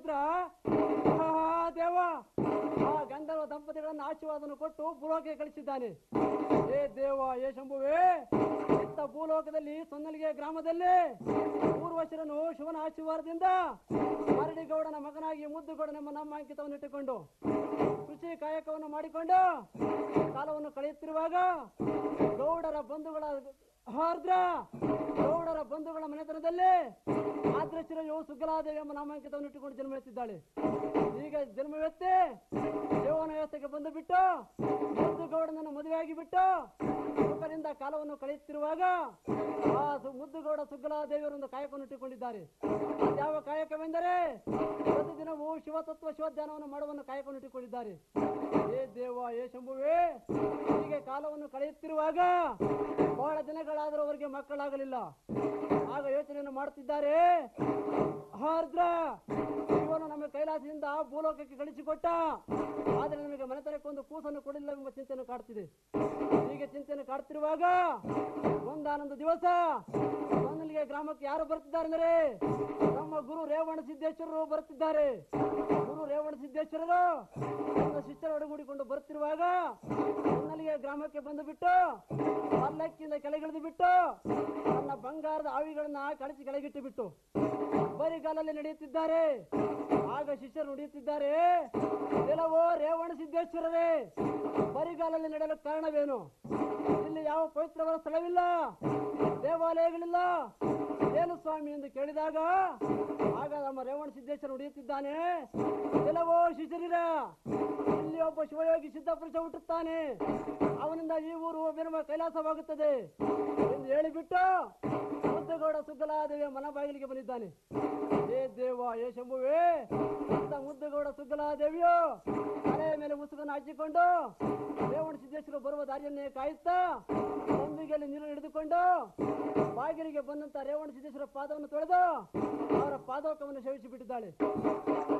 ಹೋದ್ರ ದೇವ ಆ ಗಂಧರ್ವ ದಂಪತಿಗಳನ್ನು ಆಶೀರ್ವಾದವನ್ನು ಕೊಟ್ಟು ಭೂಲೋಕಕ್ಕೆ ಕಳಿಸಿದ್ದಾನೆ. ಏ ದೇವ, ಏ ಶಂಭುವೇ, ಇತ್ತ ಭೂಲೋಕದಲ್ಲಿ ಸೊನ್ನಲಿಗೆ ಗ್ರಾಮದಲ್ಲಿ ಪೂರ್ವಶರನು ಶಿವನ ಆಶೀರ್ವಾದದಿಂದ ಮರಡಿಗೌಡನ ಮಗನಾಗಿ ಮುದ್ದುಗೌಡನೆಂಬ ನಮ್ಮ ಅಂಕಿತವನ್ನು ಇಟ್ಟುಕೊಂಡು ಕೃಷಿ ಕಾಯಕವನ್ನು ಮಾಡಿಕೊಂಡು ಕಾಲವನ್ನು ಕಳೆಯುತ್ತಿರುವಾಗ ಗೌಡರ ಬಂಧುಗಳ ಮನೆತನದಲ್ಲಿ ಆದ್ರಚಿರಯು ಸುಗ್ಗಲಾದೇವಿ ಎಂಬ ನಾಮಾಂಕಿತವನ್ನು ಇಟ್ಟುಕೊಂಡು ಜನ್ಮೆತ್ತಿದ್ದಾಳೆ. ಈಗ ಜನ್ಮವೆತ್ತಿ ದೇವನ ವ್ಯವಸ್ಥೆಗೆ ಬಂದು ಬಿಟ್ಟು ಮುದ್ದುಗೌಡನನ್ನು ಮದುವೆಯಾಗಿ ಬಿಟ್ಟು ಸುಖದಿಂದ ಕಾಲವನ್ನು ಕಳೆಯುತ್ತಿರುವಾಗ ಆ ಮುದ್ದುಗೌಡ ಸುಗ್ಗಲಾದೇವಿಯರೊಂದು ಕಾಯಕವನ್ನು ಇಟ್ಟುಕೊಂಡಿದ್ದಾರೆ. ಯಾವ ಕಾಯಕವೆಂದರೆ ಪ್ರತಿದಿನವೂ ಶಿವತತ್ವ ಶಿವಧ್ಯಾನವನ್ನು ಮಾಡುವ ಕಾಯಕವನ್ನು ಇಟ್ಟುಕೊಂಡಿದ್ದಾರೆ. ಏ ದೇವ, ಏ ಶಂಭುವೇ, ಹೀಗೆ ಕಾಲವನ್ನು ಕಳೆಯುತ್ತಿರುವಾಗ ಬಹಳ ದಿನಗಳಾದರೂ ಅವರಿಗೆ ಮಕ್ಕಳಾಗಲಿಲ್ಲ. ಆಗ ಯೋಚನೆಯನ್ನು ಮಾಡುತ್ತಿದ್ದಾರೆ, ಆರ್ದ್ರ ಇವನು ನಮ್ಮ ಕೈಲಾಸದಿಂದ ಭೂಲೋಕಕ್ಕೆ ಕಳಿಸಿಕೊಟ್ಟ, ಆದರೆ ನಮಗೆ ಮನೆತನಕ್ಕೊಂದು ಕೂಸನ್ನು ಕೊಡಲಿಲ್ಲ ಎಂಬ ಚಿಂತೆಯನ್ನು ಕಾಡ್ತಿದೆ. ಹೀಗೆ ಚಿಂತೆಯನ್ನು ಕಾಡ್ತಿರುವಾಗ ಒಂದಾನೊಂದು ದಿವಸ ಸೊನ್ನಲಿಗೆ ಗ್ರಾಮಕ್ಕೆ ಯಾರು ಬರ್ತಿದ್ದಾರೆ ಅಂದರೆ ನಮ್ಮ ಗುರು ರೇವಣ ಸಿದ್ದೇಶ್ವರರು ಬರುತ್ತಿದ್ದಾರೆ. ಗುರು ರೇವಣ ಸಿದ್ದೇಶ್ವರರು ತನ್ನ ಶಿಷ್ಯರ ಒಡಗೂಡಿಕೊಂಡು ಬರುತ್ತಿರುವಾಗ ಸೊನ್ನಲಿಗೆ ಗ್ರಾಮಕ್ಕೆ ಬಂದು ಬಿಟ್ಟು ಪಲ್ಲಕ್ಕಿಯಿಂದ ಕೆಳಗಿಳಿದು ಬಿಟ್ಟು ತನ್ನ ಬಂಗಾರದ ಆವಿಗಳನ್ನ ಕಳಚಿ ಕೆಳಗಿಟ್ಟು ಬಿಟ್ಟು ಬರಿಗಾಲಲ್ಲಿ ನಡೆಯುತ್ತಿದ್ದಾರೆ. ಆಗ ಶಿಷ್ಯರು ನುಡಿಯುತ್ತಿದ್ದಾರೆ, ಕೆಲವೋ ರೇವಣ ಸಿದ್ದೇಶ್ವರರೇ, ಬರಿಗಾಲಲ್ಲಿ ನಡೆಯಲು ಕಾರಣವೇನು? ಇಲ್ಲಿ ಯಾವ ಪವಿತ್ರವಾದ ಸ್ಥಳವಿಲ್ಲ, ದೇವಾಲಯಗಳಿಲ್ಲ, ಏನು ಸ್ವಾಮಿ ಎಂದು ಕೇಳಿದಾಗ ಆಗ ನಮ್ಮ ರೇವಣ ಸಿದ್ದೇಶ್ವರ ನುಡಿಯುತ್ತಿದ್ದಾನೆ, ಕೆಲವೋ ಶಿಷ್ಯರಿರ ಇಲ್ಲಿ ಒಬ್ಬ ಶಿವಯೋಗಿ ಸಿದ್ಧಪುರುಷ ಹುಟ್ಟುತ್ತಾನೆ, ಅವನಿಂದ ಈ ಊರು ಬೆರುವ ಕೈಲಾಸವಾಗುತ್ತದೆ ಎಂದು ಹೇಳಿಬಿಟ್ಟು ಮುದ್ದುಗೌಡ ಸುಗ್ಗಲಾದೇವಿಯ ಮನ ಬಾಗಿಲಿಗೆ ಬಂದಿದ್ದಾನೆ. ಏ ದೇವ, ಏ ಶಂಭುವೇ, ಅಂತ ಮುದ್ದುಗೌಡ ಸುಗ್ಗಲಾದೇವಿಯು ತಲೆಯ ಮೇಲೆ ಮುಸುಗನ್ನು ಹಚ್ಚಿಕೊಂಡು ರೇವಣ ಸಿದ್ದೇಶ್ವರ ಬರುವ ದಾರಿಯನ್ನೇ ಕಾಯುತ್ತಾ ತಂಬಿಗೆಯಲ್ಲಿ ನೀರು ಹಿಡಿದುಕೊಂಡು ಬಾಗಿಲಿಗೆ ಬಂದಂತ ರೇವಣ ಸಿದ್ದೇಶ್ವರ ಪಾದವನ್ನು ತೊಳೆದು ಅವರ ಪಾದೋಕವನ್ನು ಸೇವಿಸಿ ಬಿಟ್ಟಿದ್ದಾಳೆ.